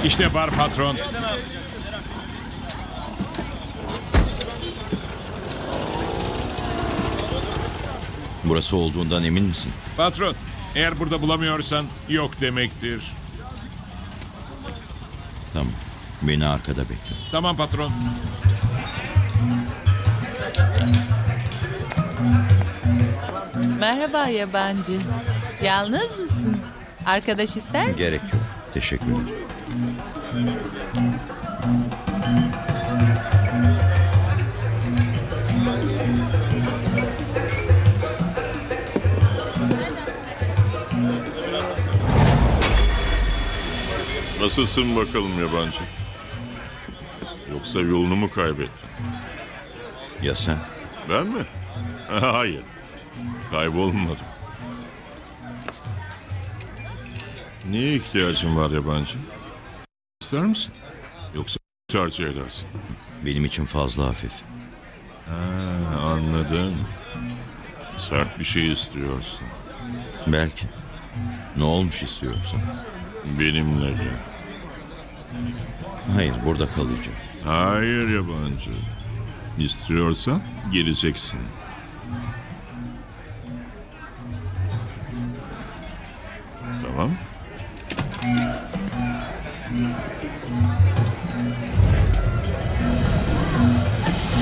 İşte bar patron. Burası olduğundan emin misin? Patron, eğer burada bulamıyorsan yok demektir. Tamam. Beni arkada bekle. Tamam patron. Merhaba yabancı. Yalnız mısın? Arkadaş ister misin? Gerek yok. Teşekkürler. Nasılsın bakalım yabancı? Yoksa yolunu mu kaybettin? Ya sen? Ben mi? Hayır. Kaybolmadım. Neye ihtiyacın var yabancı? İster misin? Yoksa tercih edersin. Benim için fazla hafif. Anladım. Sert bir şey istiyorsun. Belki. Ne olmuş istiyorsun? Benimle gel. Hayır, burada kalacağım. Hayır yabancı. İstiyorsan geleceksin. Tamam.